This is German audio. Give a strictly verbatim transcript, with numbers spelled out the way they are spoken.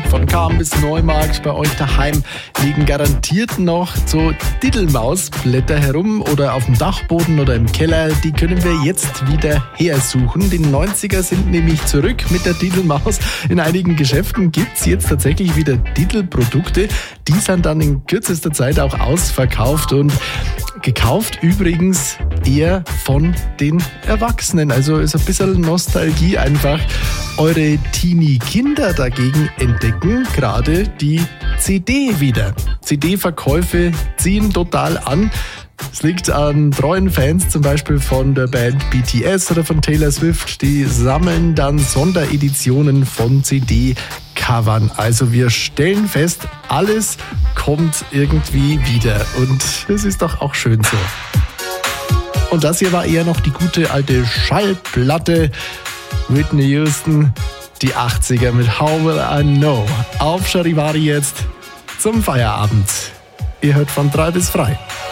Von Cham bis Neumarkt bei euch daheim liegen garantiert noch so Diddelmausblätter herum oder auf dem Dachboden oder im Keller. Die können wir jetzt wieder hersuchen. Die neunziger sind nämlich zurück mit der Diddelmaus. In einigen Geschäften gibt's jetzt tatsächlich wieder Diddelprodukte. Die sind dann in kürzester Zeit auch ausverkauft und gekauft übrigens eher von den Erwachsenen. Also ist ein bisschen Nostalgie einfach. Eure Teenie-Kinder dagegen entdecken gerade die C D wieder. C D-Verkäufe ziehen total an. Es liegt an treuen Fans zum Beispiel von der Band B T S oder von Taylor Swift. Die sammeln dann Sondereditionen von C D-Covern. Also wir stellen fest, alles kommt irgendwie wieder. Und es ist doch auch schön so. Und das hier war eher noch die gute alte Schallplatte. Whitney Houston, die achtziger mit How Will I Know. Auf Charivari jetzt zum Feierabend. Ihr hört von drei bis frei.